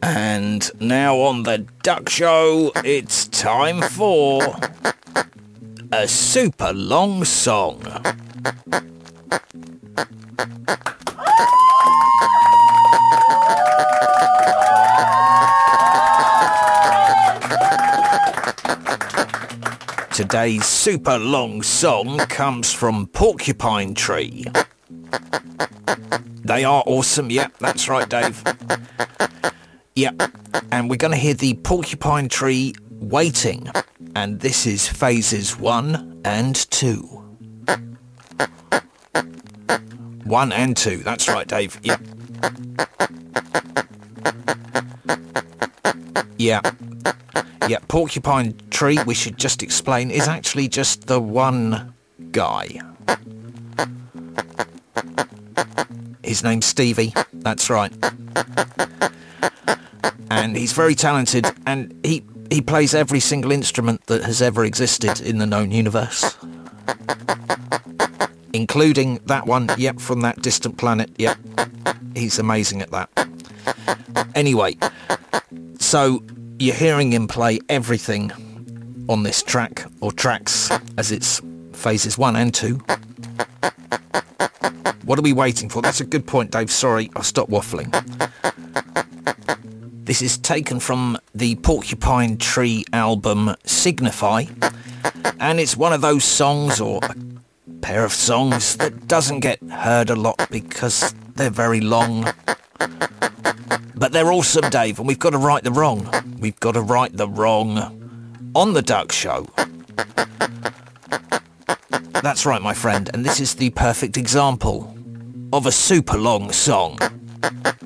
And now on the Duck Show, it's time for a super long song. Today's super long song comes from Porcupine Tree. They are awesome, yep, that's right, Dave. Yep, and we're going to hear the Porcupine Tree Waiting, and this is phases 1 and 2. 1 and 2, that's right, Dave, yep. Yeah, Porcupine Tree, we should just explain, is actually just the one guy. His name's Stevie, that's right. And he's very talented, and he plays every single instrument that has ever existed in the known universe. Including that one, yep, from that distant planet, yep. He's amazing at that. Anyway, so you're hearing him play everything on this track, or tracks, as it's phases 1 and 2. What are we waiting for? That's a good point, Dave. Sorry, I'll stop waffling. This is taken from the Porcupine Tree album Signify, and it's one of those songs, or a pair of songs, that doesn't get heard a lot because they're very long. But they're awesome, Dave, and we've got to right the wrong. We've got to right the wrong on the Duck Show. That's right, my friend, and this is the perfect example of a super long song.